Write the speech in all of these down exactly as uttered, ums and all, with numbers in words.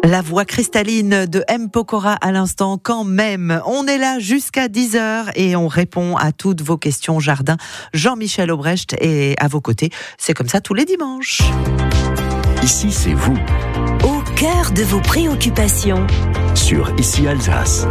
La voix cristalline de M. Pokora à l'instant, quand même. On est là jusqu'à dix heures et on répond à toutes vos questions jardin. Jean-Michel Aubrecht est à vos côtés. C'est comme ça tous les dimanches. Ici, c'est vous. Au cœur de vos préoccupations. Sur Ici Alsace.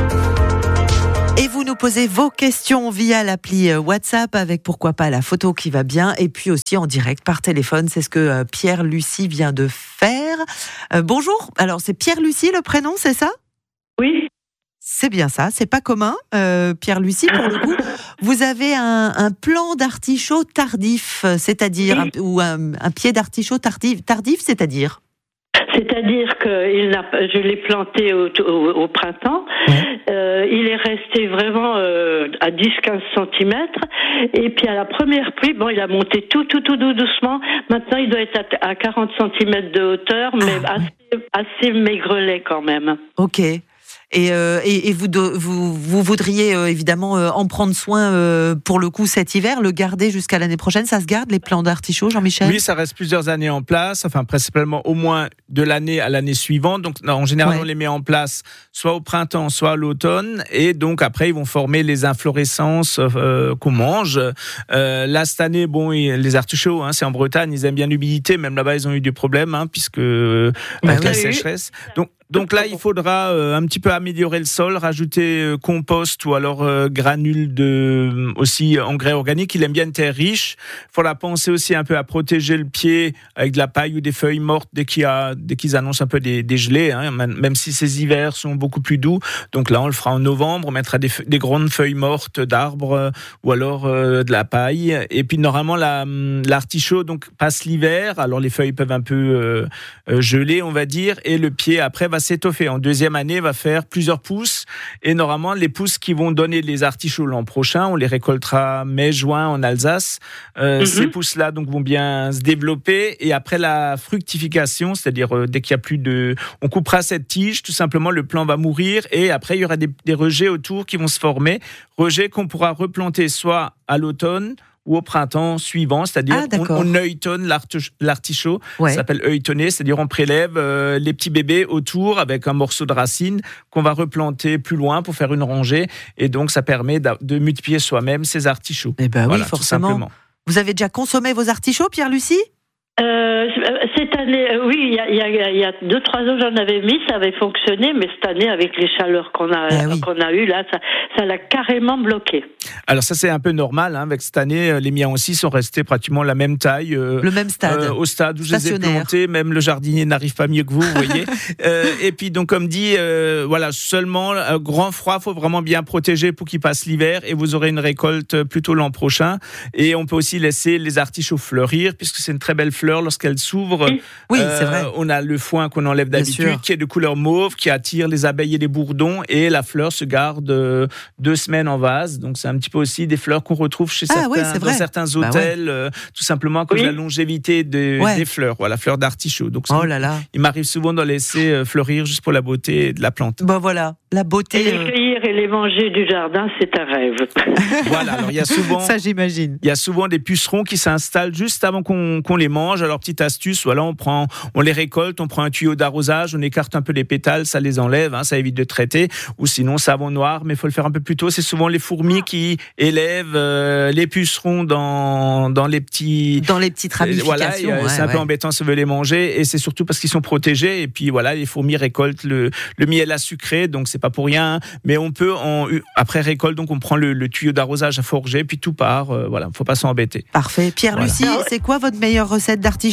Et vous nous posez vos questions via l'appli WhatsApp avec pourquoi pas la photo qui va bien et puis aussi en direct par téléphone. C'est ce que Pierre Lucie vient de faire. Euh, bonjour. Alors c'est Pierre Lucie le prénom, c'est ça ? Oui. C'est bien ça, c'est pas commun. Euh, Pierre Lucie, pour le coup, vous avez un, un plant d'artichaut tardif, c'est-à-dire oui. un, ou un, un pied d'artichaut tardif, tardif, c'est-à-dire. C'est-à-dire que il n'a, je l'ai planté au, au, au printemps. Ouais. Euh, il est resté vraiment euh, à dix à quinze centimètres. Et puis à la première pluie, bon, il a monté tout, tout, tout, tout doucement. Maintenant, il doit être à, à quarante centimètres de hauteur, mais ah. assez, assez maigrelet quand même. Ok. Et, euh, et, et vous, vous, vous voudriez euh, évidemment euh, en prendre soin euh, pour le coup cet hiver, le garder jusqu'à l'année prochaine. Ça se garde les plants d'artichaut, Jean-Michel ? Oui, ça reste plusieurs années en place, enfin principalement au moins de l'année à l'année suivante. Donc en général, ouais. on les met en place soit au printemps, soit à l'automne, et donc après ils vont former les inflorescences euh, qu'on mange. Euh, là cette année, bon, les artichauts, hein, c'est en Bretagne, ils aiment bien l'humidité. Même là-bas, ils ont eu des problèmes, hein, puisque euh, bah avec oui. la sécheresse. Donc Donc là, il faudra euh, un petit peu améliorer le sol, rajouter euh, compost ou alors euh, granules de euh, aussi engrais organiques. Il aime bien une terre riche. Il faudra penser aussi un peu à protéger le pied avec de la paille ou des feuilles mortes dès qu'il y a, dès qu'ils annoncent un peu des, des gelées, hein, même si ces hivers sont beaucoup plus doux. Donc là, on le fera en novembre. On mettra des, des grandes feuilles mortes d'arbres euh, ou alors euh, de la paille. Et puis normalement, la, l'artichaut donc passe l'hiver. Alors les feuilles peuvent un peu euh, euh, geler, on va dire, et le pied après va s'étoffer. En deuxième année, va faire plusieurs pousses. Et normalement, les pousses qui vont donner les artichauts l'an prochain, on les récoltera mai-juin en Alsace. Euh, mm-hmm. Ces pousses-là donc vont bien se développer. Et après la fructification, c'est-à-dire euh, dès qu'il y a plus de... On coupera cette tige, tout simplement, le plant va mourir. Et après, il y aura des, des rejets autour qui vont se former. Rejets qu'on pourra replanter soit à l'automne ou au printemps suivant, c'est-à-dire ah, on, on œilletonne l'artichaut, ouais. Ça s'appelle œilletonner, c'est-à-dire on prélève euh, les petits bébés autour avec un morceau de racine qu'on va replanter plus loin pour faire une rangée, et donc ça permet de, de multiplier soi-même ces artichauts. Eh ben voilà, oui, forcément. Tout simplement. Vous avez déjà consommé vos artichauts, Pierre Lucie ? Euh, cette année, euh, oui, il y a, il y a, il y a deux, trois ans, j'en avais mis, ça avait fonctionné, mais cette année, avec les chaleurs qu'on a, ah oui. qu'on a eues, là, ça, ça l'a carrément bloqué. Alors ça, c'est un peu normal, hein, avec cette année, les miens aussi sont restés pratiquement la même taille. Euh, le même stade. Euh, au stade où je les ai plantés, même le jardinier n'arrive pas mieux que vous, vous voyez. euh, et puis, donc, comme dit, euh, voilà, seulement, un grand froid, faut vraiment bien protéger pour qu'il passe l'hiver, et vous aurez une récolte plutôt l'an prochain. Et on peut aussi laisser les artichauts fleurir, puisque c'est une très belle fleur lorsqu'elle s'ouvre. Oui, oui euh, c'est vrai. On a le foin qu'on enlève d'habitude, qui est de couleur mauve, qui attire les abeilles et les bourdons, et la fleur se garde euh, deux semaines en vase. Donc c'est un petit peu aussi des fleurs qu'on retrouve chez ah, certains, oui, dans certains hôtels, bah ouais. euh, tout simplement à cause oui. de la longévité de, ouais. des fleurs. Voilà, fleurs d'artichaut. Donc oh là là. Il m'arrive souvent de laisser euh, fleurir juste pour la beauté de la plante. Bah voilà, la beauté. Et les cueillir et les manger du jardin, c'est un rêve. Voilà, alors il y a souvent... Ça, j'imagine. Il y a souvent des pucerons qui s'installent juste avant qu'on, qu'on les mange. Alors, petite astuce, voilà, on prend, on les récolte, on prend un tuyau d'arrosage, on écarte un peu les pétales, ça les enlève, hein, ça évite de traiter. Ou sinon, savon noir, mais il faut le faire un peu plus tôt. C'est souvent les fourmis qui élèvent euh, les pucerons dans, dans les petits... Dans les petites ramifications. Voilà, et, ouais, c'est un ouais. peu embêtant si on veut les manger. Et c'est surtout parce qu'ils sont protégés. Et puis, voilà, les fourmis récoltent le, le miel à sucré, donc c'est pas pour rien. Mais on peut, en, après récolte, donc on prend le, le tuyau d'arrosage à forger, puis tout part. Euh, voilà, faut pas s'embêter. Parfait. Pierre voilà. Lucie, c'est quoi votre meilleure recette d'artichaut ?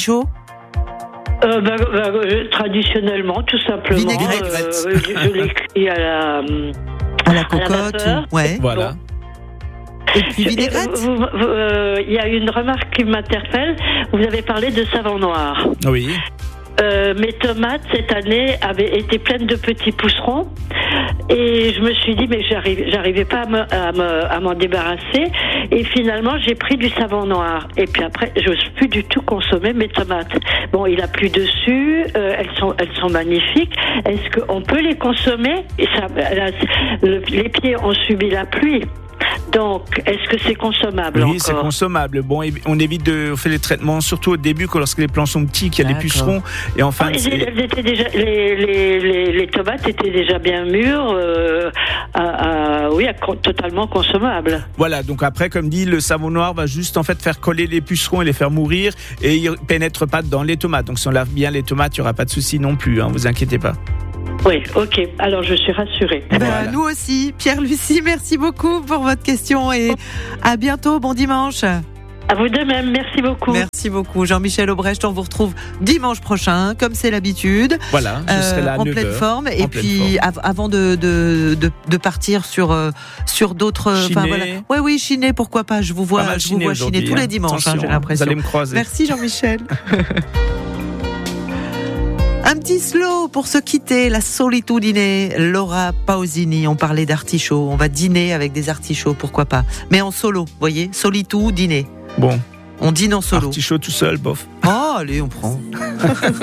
Euh, bah, bah, traditionnellement, tout simplement. Vinaigrette. Euh, je, je l'écris à la à la cocotte. À la ou... Ouais. Voilà. Bon. Et puis vinaigrette. Il euh, y a une remarque qui m'interpelle. Vous avez parlé de savon noir. Oui. Euh, mes tomates cette année avaient été pleines de petits pucerons. Et je me suis dit, mais j'arrive, j'arrivais pas à, me, à, me, à m'en débarrasser. Et finalement, j'ai pris du savon noir. Et puis après, je n'ose plus du tout consommer mes tomates. Bon, il a plu dessus. Euh, elles sont, elles sont magnifiques. Est-ce qu'on peut les consommer? Et ça, la, le, les pieds ont subi la pluie. Donc, est-ce que c'est consommable? Oui, encore c'est consommable. Bon, on évite de faire les traitements, surtout au début, quand lorsque les plants sont petits, qu'il y a D'accord. des pucerons. Et enfin, Ah, elles, elles étaient déjà, les, les, les, les tomates étaient déjà bien mûres, euh, à, à, oui, à, totalement consommables. Voilà, donc après, comme dit, le savon noir va juste en fait faire coller les pucerons et les faire mourir, et il ne pénètre pas dans les tomates. Donc si on lave bien les tomates, il n'y aura pas de souci non plus, hein, vous inquiétez pas. Oui, ok. Alors, je suis rassurée. Ben, Voilà. nous aussi. Pierre-Lucie, merci beaucoup pour votre question et à bientôt. Bon dimanche. À vous de même. Merci beaucoup. Merci beaucoup. Jean-Michel Aubrecht, on vous retrouve dimanche prochain, comme c'est l'habitude. Voilà, je serai là à en neuf pleine heures, forme. en Et pleine puis, forme. av- avant de, de, de, de partir sur, euh, sur d'autres. Chiner. Voilà. Oui, oui, chiner, pourquoi pas. Je vous vois, Pas mal je vous vois aujourd'hui, chiner tous hein. les dimanches, hein, Attention, j'ai l'impression. Vous allez me croiser. Merci Jean-Michel. Un petit slow pour se quitter, la solitudine. Laura Pausini, on parlait d'artichauts. On va dîner avec des artichauts, pourquoi pas. Mais en solo, vous voyez, solitude, dîner. Bon, On dîne en solo. artichaut tout seul, bof. Oh, allez, on prend.